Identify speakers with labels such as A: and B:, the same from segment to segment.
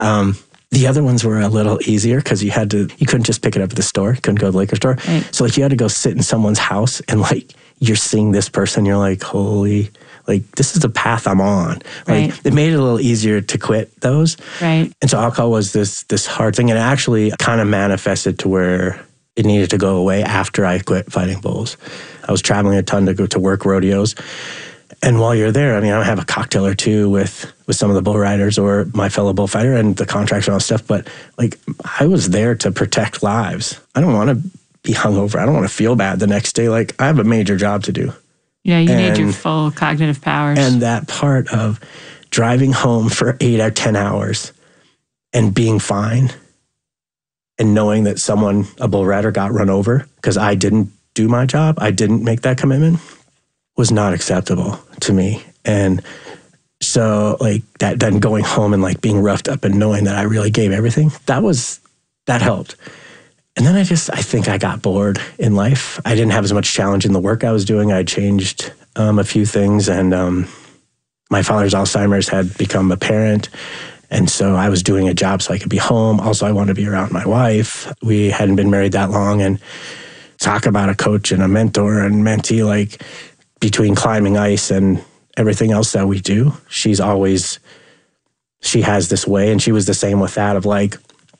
A: The other ones were a little easier because you couldn't just pick it up at the store. You couldn't go to the liquor store.
B: Right.
A: So like you had to go sit in someone's house and like you're seeing this person. You're like, holy, like this is the path I'm on. Like it made it a little easier to quit those.
B: Right.
A: And so alcohol was this hard thing. And it actually kind of manifested to where it needed to go away after I quit fighting bulls. I was traveling a ton to go to work rodeos. And while you're there, I mean, I have a cocktail or two with some of the bull riders or my fellow bullfighter and the contracts and all that stuff. But like, I was there to protect lives. I don't want to be hungover. I don't want to feel bad the next day. Like, I have a major job to do.
B: Yeah, you need your full cognitive powers.
A: And that part of driving home for 8 or 10 hours and being fine and knowing that a bull rider got run over because I didn't do my job, I didn't make that commitment, was not acceptable to me. And so like that, then going home and like being roughed up and knowing that I really gave everything, that helped. And then I think I got bored in life. I didn't have as much challenge in the work I was doing. I changed a few things, and my father's Alzheimer's had become apparent. And so I was doing a job so I could be home. Also, I wanted to be around my wife. We hadn't been married that long, and talk about a coach and a mentor and mentee, like between climbing ice and everything else that we do, she has this way, and she was the same with that of like,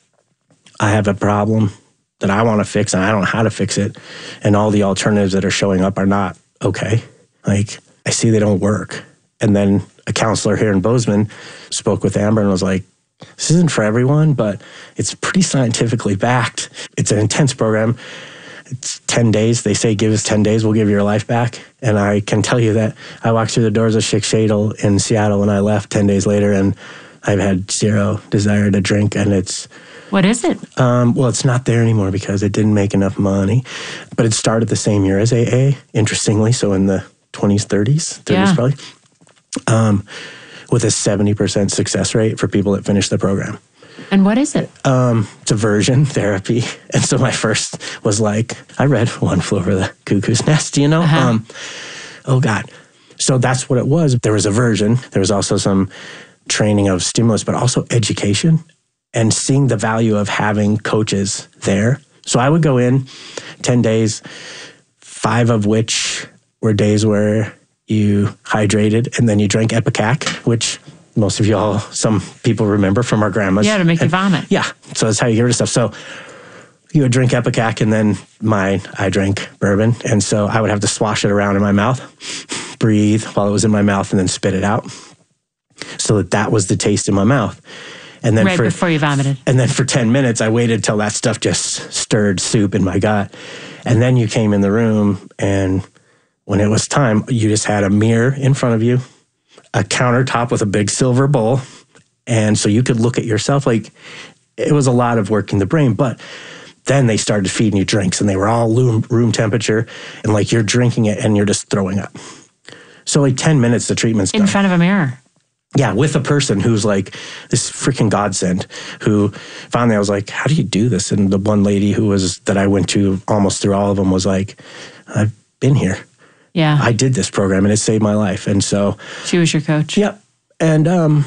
A: I have a problem that I want to fix and I don't know how to fix it. And all the alternatives that are showing up are not okay. Like, I see they don't work. And then a counselor here in Bozeman spoke with Amber and was like, this isn't for everyone, but it's pretty scientifically backed. It's an intense program. It's 10 days. They say, give us 10 days, we'll give you your life back. And I can tell you that I walked through the doors of Schick Shadle in Seattle and I left 10 days later and I've had zero desire to drink. And it's...
B: What is it?
A: Well, it's not there anymore because it didn't make enough money. But it started the same year as AA, interestingly. So in the 20s, 30s probably, with a 70% success rate for people that finish the program.
B: And what is it?
A: It's aversion therapy. And so my first was like, I read One Flew Over the Cuckoo's Nest, you know?
B: Uh-huh.
A: Oh, God. So that's what it was. There was aversion. There was also some training of stimulus, but also education and seeing the value of having coaches there. So I would go in 10 days, 5 of which were days where you hydrated and then you drank Ipecac, which most of y'all, some people remember from our grandmas.
B: Yeah, to make you vomit.
A: Yeah, so that's how you get rid of stuff. So you would drink Ipecac and then I drank bourbon. And so I would have to swash it around in my mouth, breathe while it was in my mouth and then spit it out. So that was the taste in my mouth. And then
B: before you vomited.
A: And then for 10 minutes, I waited till that stuff just stirred soup in my gut. And then you came in the room, and when it was time, you just had a mirror in front of you, a countertop with a big silver bowl. And so you could look at yourself. Like, it was a lot of working the brain. But then they started feeding you drinks, and they were all room temperature. And like, you're drinking it, and you're just throwing up. So like 10 minutes, the treatment's done.
B: In front of a mirror.
A: Yeah, with a person who's like this freaking godsend, who finally I was like, how do you do this? And the one lady that I went to almost through all of them was like, I've been here.
B: Yeah.
A: I did this program and it saved my life. And so.
B: She was your coach.
A: Yep. And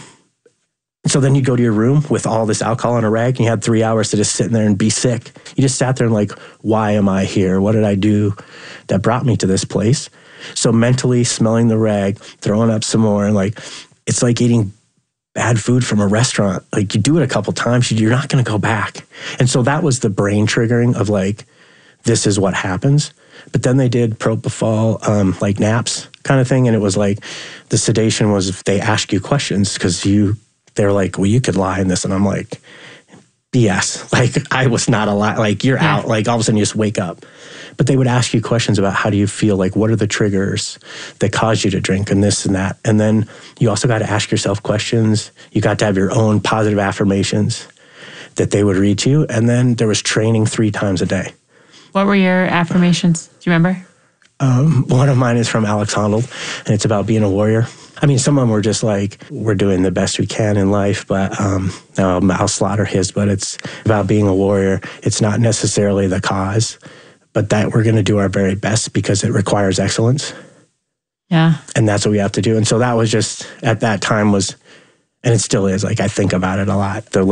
A: so then you go to your room with all this alcohol in a rag and you had 3 hours to just sit in there and be sick. You just sat there and like, why am I here? What did I do that brought me to this place? So mentally smelling the rag, throwing up some more, and like, it's like eating bad food from a restaurant. Like, you do it a couple times, you're not going to go back. And so that was the brain triggering of like, this is what happens. But then they did propofol, like naps kind of thing. And it was like, the sedation was, they ask you questions because they're like, well, you could lie in this. And I'm like, BS. Like, I was not a lie. Like, you're out. Like, all of a sudden you just wake up. But they would ask you questions about how do you feel? Like, what are the triggers that cause you to drink and this and that? And then you also got to ask yourself questions. You got to have your own positive affirmations that they would read to you. And then there was training 3 times a day.
B: What were your affirmations? Do you remember?
A: One of mine is from Alex Honnold, and it's about being a warrior. I mean, some of them were just like, we're doing the best we can in life, but I'll slaughter his, but it's about being a warrior. It's not necessarily the cause, but that we're going to do our very best because it requires excellence.
B: Yeah.
A: And that's what we have to do. And so that was just, at that time was, And it still is. Like, I think about it a lot. The